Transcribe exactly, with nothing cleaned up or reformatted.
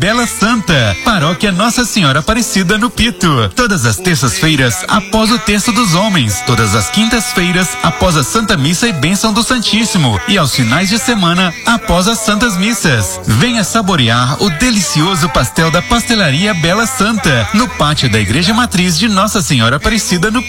Bela Santa, Paróquia Nossa Senhora Aparecida no Pito. Todas as terças-feiras após o Terço dos Homens, todas as quintas-feiras após a Santa Missa e Bênção do Santíssimo e aos finais de semana após as Santas Missas. Venha saborear o delicioso pastel da Pastelaria Bela Santa, no pátio da Igreja Matriz de Nossa Senhora Aparecida no